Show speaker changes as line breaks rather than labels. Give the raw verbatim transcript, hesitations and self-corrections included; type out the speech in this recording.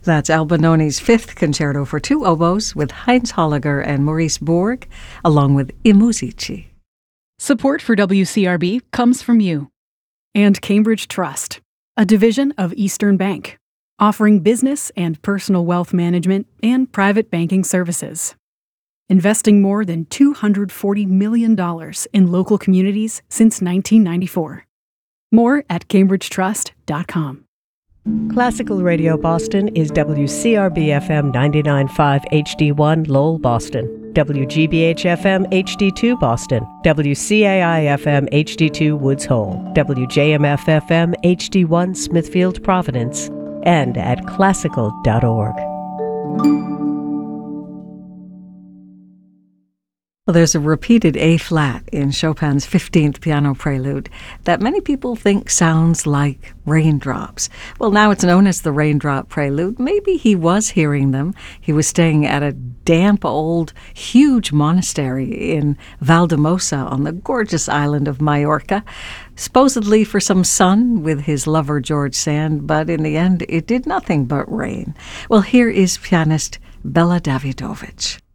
That's Albinoni's fifth concerto for two oboes with Heinz Holliger and Maurice Borg, along with I Musici.
Support for W C R B comes from you. And Cambridge Trust, a division of Eastern Bank, offering business and personal wealth management and private banking services. Investing more than two hundred forty million dollars in local communities since nineteen ninety-four. More at cambridge trust dot com.
Classical Radio Boston is W C R B F M ninety-nine point five H D one Lowell, Boston, W G B H F M H D two Boston, W C A I F M H D two Woods Hole, W J M F F M H D one Smithfield, Providence, and at classical dot org.
Well, there's a repeated A-flat in Chopin's fifteenth Piano Prelude that many people think sounds like raindrops. Well, now it's known as the Raindrop Prelude. Maybe he was hearing them. He was staying at a damp, old, huge monastery in Valdemosa on the gorgeous island of Majorca, supposedly for some sun with his lover George Sand, but in the end it did nothing but rain. Well, here is pianist Bela Davidovich.